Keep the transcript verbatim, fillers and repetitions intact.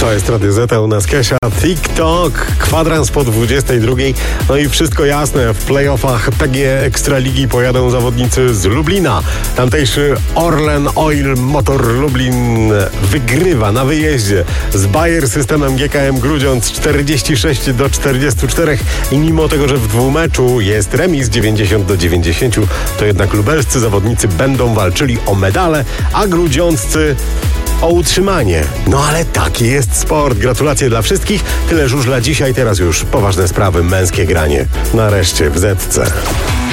To jest Radio Z, u nas Kesia, TikTok, kwadrans po dwudziestej drugiej. No i wszystko jasne, w playoffach P G Ekstraligi pojadą zawodnicy z Lublina. Tamtejszy Orlen Oil Motor Lublin wygrywa na wyjeździe z Bayer systemem G K M Grudziądz czterdzieści sześć do czterdziestu czterech i mimo tego, że w dwumeczu jest remis dziewięćdziesiąt do dziewięćdziesięciu, to jednak lubelscy zawodnicy będą walczyli o medale, a grudziąccy o utrzymanie. No ale taki jest sport. Gratulacje dla wszystkich. Tyle żużla dzisiaj, teraz już poważne sprawy, męskie granie. Nareszcie w Zetce.